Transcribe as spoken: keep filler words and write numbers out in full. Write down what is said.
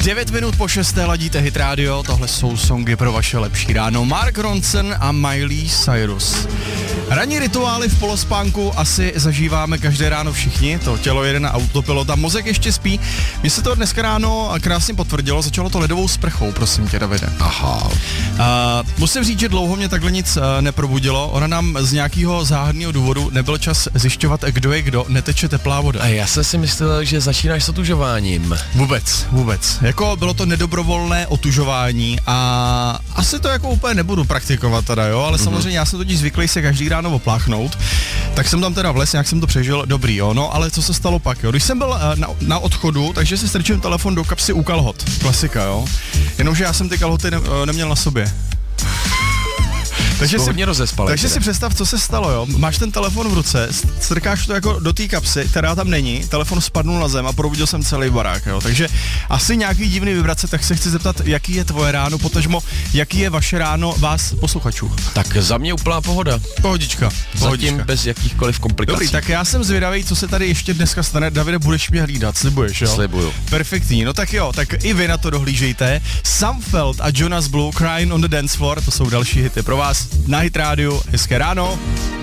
devět minut po šesté ladíte Hit Radio, tohle jsou songy pro vaše lepší ráno. Mark Ronson a Miley Cyrus. Ranní rituály v polospánku asi zažíváme každé ráno všichni, to tělo jede na autopilot a mozek ještě spí. Mně se to dneska ráno krásně potvrdilo, začalo to ledovou sprchou, prosím tě, Davide. Aha. Uh, musím říct, že dlouho mě takhle nic uh, neprobudilo, ona nám z nějakého záhadného důvodu nebyl čas zjišťovat, kdo je kdo, neteče teplá voda. A já jsem si myslel, že začínáš s otužováním. Vůbec, vůbec. Jako bylo to nedobrovolné otužování a asi to jako úplně nebudu praktikovat teda, jo, ale mm-hmm. samozřejmě já jsem totiž zvyklý se každý ráno opláchnout, tak jsem tam teda vlez, nějak jsem to přežil, dobrý, jo, no, ale co se stalo pak, jo, když jsem byl uh, na, na odchodu, takže si strčím telefon do kapsy u kalhot, klasika, jo, jenomže já jsem ty kalhoty ne, uh, neměl na sobě. Takže, si, rozespali, takže si představ, co se stalo, jo. Máš ten telefon v ruce, strkáš to jako do té kapsy, která tam není, telefon spadnul na zem a probudil jsem celý barák, jo. Takže asi nějaký divný vibrace, tak se chci zeptat, jaký je tvoje ráno, potažmo, jaký je vaše ráno vás posluchačů. Tak za mě úplná pohoda. Pohodička. Pohodička. Zatím bez jakýchkoliv komplikací. Dobrý, tak já jsem zvědavý, co se tady ještě dneska stane. Davide, budeš mě hlídat, slibuješ, jo? Slibuju. Perfektní, no tak jo, tak i vy na to dohlížejte. Sam Feld a Jonas Blue, Crying on the Dance Floor, to jsou další hity pro vás na Hit Radio. Hezké ráno.